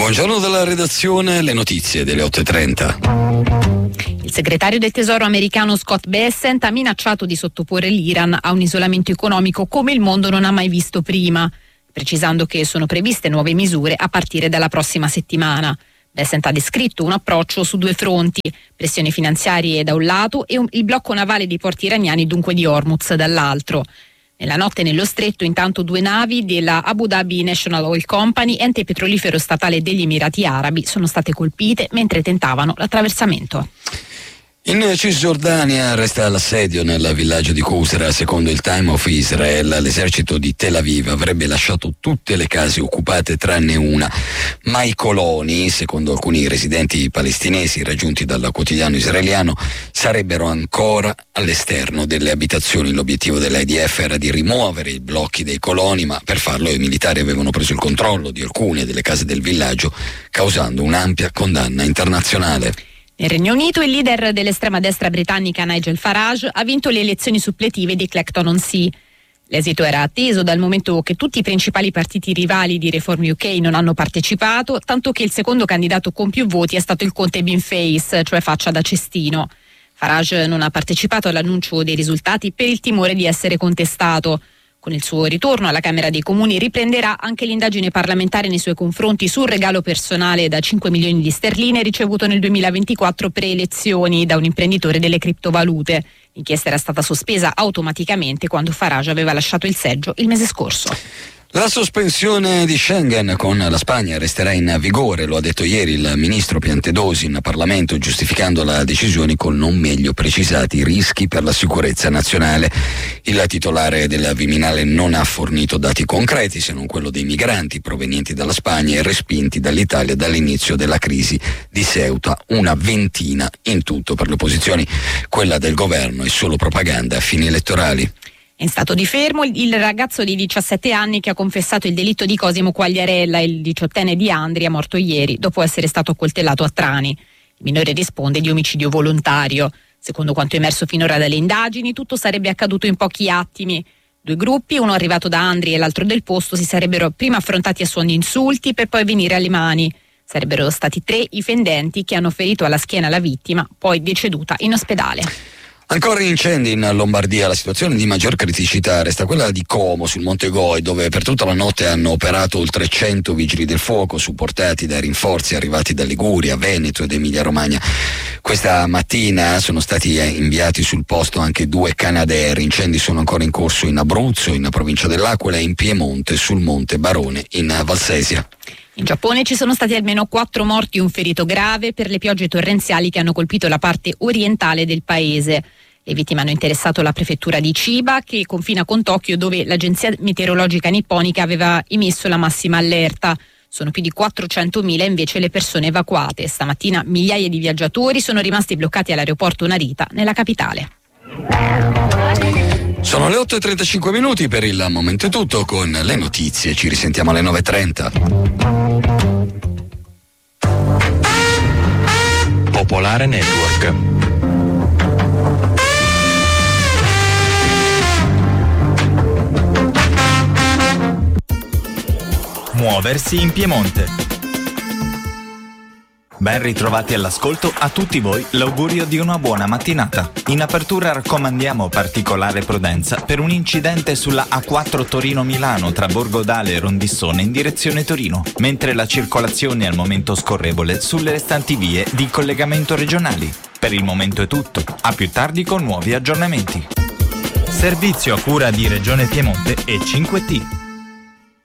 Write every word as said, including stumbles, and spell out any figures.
Buongiorno dalla redazione, le notizie delle otto e trenta. Il segretario del Tesoro americano Scott Bessent ha minacciato di sottoporre l'Iran a un isolamento economico come il mondo non ha mai visto prima, precisando che sono previste nuove misure a partire dalla prossima settimana. Bessent ha descritto un approccio su due fronti, pressioni finanziarie da un lato e un, il blocco navale dei porti iraniani, dunque di Hormuz, dall'altro. Nella notte nello stretto, intanto, due navi della Abu Dhabi National Oil Company, ente petrolifero statale degli Emirati Arabi, sono state colpite mentre tentavano l'attraversamento. In Cisgiordania resta l'assedio nel villaggio di Qusra. Secondo il Time of Israel, l'esercito di Tel Aviv avrebbe lasciato tutte le case occupate tranne una, ma i coloni, secondo alcuni residenti palestinesi raggiunti dal quotidiano israeliano, sarebbero ancora all'esterno delle abitazioni. L'obiettivo dell'I D F era di rimuovere i blocchi dei coloni, ma per farlo i militari avevano preso il controllo di alcune delle case del villaggio, causando un'ampia condanna internazionale. Nel Regno Unito il leader dell'estrema destra britannica Nigel Farage ha vinto le elezioni suppletive di Clacton-on-Sea. L'esito era atteso dal momento che tutti i principali partiti rivali di Reform U K non hanno partecipato, tanto che il secondo candidato con più voti è stato il conte Bin Face, cioè faccia da cestino. Farage non ha partecipato all'annuncio dei risultati per il timore di essere contestato. Con il suo ritorno alla Camera dei Comuni riprenderà anche l'indagine parlamentare nei suoi confronti sul regalo personale da cinque milioni di sterline ricevuto nel duemilaventiquattro pre-elezioni da un imprenditore delle criptovalute. L'inchiesta era stata sospesa automaticamente quando Farage aveva lasciato il seggio il mese scorso. La sospensione di Schengen con la Spagna resterà in vigore, lo ha detto ieri il ministro Piantedosi in Parlamento, giustificando la decisione con non meglio precisati rischi per la sicurezza nazionale. Il titolare del Viminale non ha fornito dati concreti, se non quello dei migranti provenienti dalla Spagna e respinti dall'Italia dall'inizio della crisi di Ceuta, una ventina in tutto. Per le opposizioni quella del governo è solo propaganda a fini elettorali. In stato di fermo il ragazzo di diciassette anni che ha confessato il delitto di Cosimo Quagliarella, il diciottenne di Andria, morto ieri dopo essere stato accoltellato a Trani. Il minore risponde di omicidio volontario. Secondo quanto emerso finora dalle indagini, tutto sarebbe accaduto in pochi attimi. Due gruppi, uno arrivato da Andria e l'altro del posto, si sarebbero prima affrontati a suoni insulti per poi venire alle mani. Sarebbero stati tre i fendenti che hanno ferito alla schiena la vittima, poi deceduta in ospedale. Ancora incendi in Lombardia, la situazione di maggior criticità resta quella di Como sul Monte Goi, dove per tutta la notte hanno operato oltre cento vigili del fuoco supportati dai rinforzi arrivati da Liguria, Veneto ed Emilia Romagna. Questa mattina sono stati inviati sul posto anche due Canadair. Incendi sono ancora in corso in Abruzzo, in provincia dell'Aquila e in Piemonte sul Monte Barone in Valsesia. In Giappone ci sono stati almeno quattro morti e un ferito grave per le piogge torrenziali che hanno colpito la parte orientale del paese. Le vittime hanno interessato la prefettura di Chiba, che confina con Tokyo, dove l'agenzia meteorologica nipponica aveva emesso la massima allerta. Sono più di quattrocentomila invece le persone evacuate. Stamattina migliaia di viaggiatori sono rimasti bloccati all'aeroporto Narita, nella capitale. Sono le otto e trentacinque minuti, per il momento è tutto con le notizie, ci risentiamo alle nove e trenta. Popolare Network. Muoversi in Piemonte. Ben ritrovati all'ascolto a tutti voi, l'augurio di una buona mattinata. In apertura raccomandiamo particolare prudenza per un incidente sulla A quattro Torino-Milano tra Borgodale e Rondissone in direzione Torino, mentre la circolazione è al momento scorrevole sulle restanti vie di collegamento regionali. Per il momento è tutto, a più tardi con nuovi aggiornamenti. Servizio a cura di Regione Piemonte e cinque T.